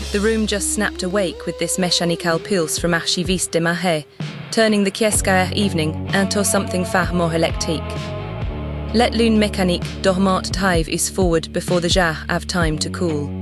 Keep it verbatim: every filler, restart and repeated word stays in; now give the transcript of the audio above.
The room just snapped awake with this mechanical pulse from Archiviste de Marais, turning the Kieskaya evening into something far more electrique. Let l'une mécanique dormante dive is forward before the jar have time to cool.